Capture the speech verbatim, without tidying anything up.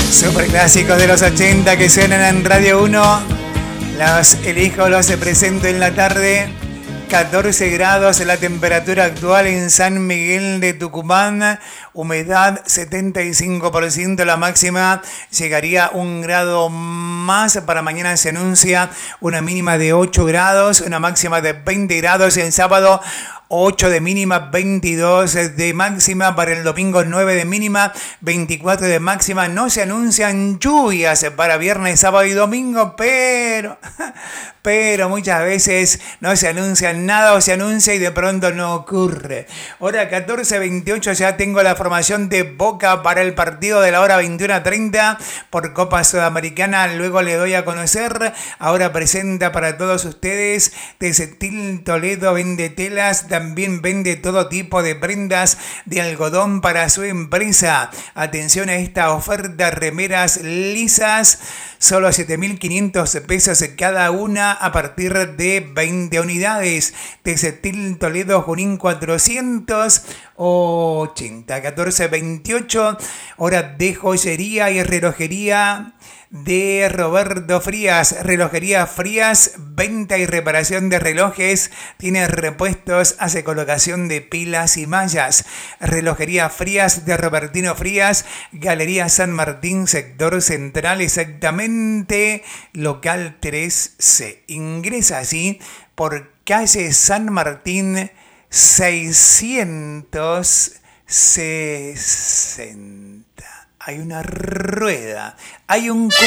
Superclásicos de los ochenta que suenan en Radio uno. Los elijo, los presento en la tarde. catorce grados la temperatura actual en San Miguel de Tucumán. Humedad setenta y cinco por ciento. La máxima llegaría un grado más. Para mañana se anuncia una mínima de ocho grados, una máxima de veinte grados. El sábado ocho de mínima, veintidós de máxima. Para el domingo nueve de mínima, veinticuatro de máxima. No se anuncian lluvias para viernes, sábado y domingo, pero... Pero muchas veces no se anuncia nada o se anuncia y de pronto no ocurre. Hora catorce veintiocho, ya tengo la formación de Boca para el partido de la hora veintiuno treinta por Copa Sudamericana. Luego le doy a conocer. Ahora presenta para todos ustedes Textil Toledo, vende telas, también vende todo tipo de prendas de algodón para su empresa. Atención a esta oferta: remeras lisas, solo siete mil quinientos pesos cada una a partir de veinte unidades. Textil Toledo, Junín cuatrocientos ochenta. catorce veintiocho, hora de joyería y relojería de Roberto Frías. Relojería Frías, venta y reparación de relojes. Tiene repuestos, hace colocación de pilas y mallas. Relojería Frías de Robertino Frías, Galería San Martín, sector central, exactamente, local tres C. Ingresa así por calle San Martín seiscientos sesenta. Hay una rueda, hay un